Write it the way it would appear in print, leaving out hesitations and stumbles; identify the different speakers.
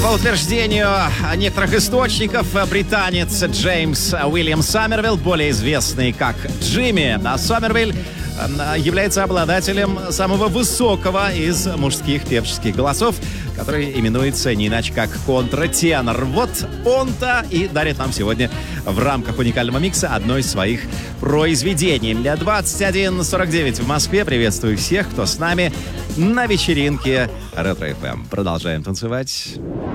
Speaker 1: По утверждению некоторых источников, британец Джеймс Уильям Сомервилл, более известный как Джимми Сомервилл, является обладателем самого высокого из мужских певческих голосов, который именуется не иначе как контратенор. Вот он-то и дарит нам сегодня в рамках уникального микса одно из своих произведений. 21:49 в Москве. Приветствую всех, кто с нами на вечеринке Ретро FM. Продолжаем танцевать.